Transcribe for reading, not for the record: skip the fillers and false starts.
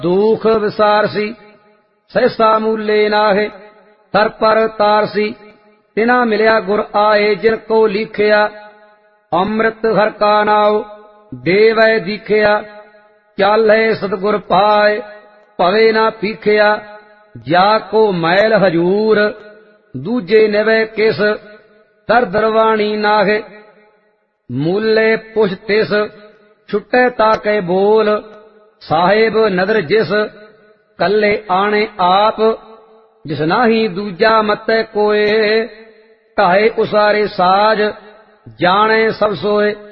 दुख विसारसी सहसा मूले नाहे तर पर तारसी तिना मिलिया गुर आए जिनको लिखिया अमृत हर का नाव देवै दीखिया चाले सतगुर पाए पवे ना पीखिया जाको मैल हजूर दूजे निवे किस दर दरवाणी नाहे मूले पुछ तिस छुटे ताके बोल साहेब नदर जिस कल्ले आने आप जिस नाही दूजा मते कोए ढाए उसारे साज जाने सब सोए।